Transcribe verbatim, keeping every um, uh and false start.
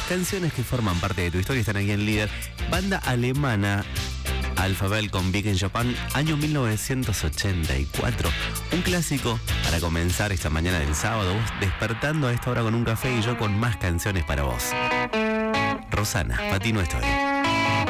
las canciones que forman parte de tu historia están aquí en Líder. Banda alemana, Alphabet con Big in Japan, año mil novecientos ochenta y cuatro. Un clásico para comenzar esta mañana del sábado, vos despertando a esta hora con un café y yo con más canciones para vos. Rosana, Patino Story.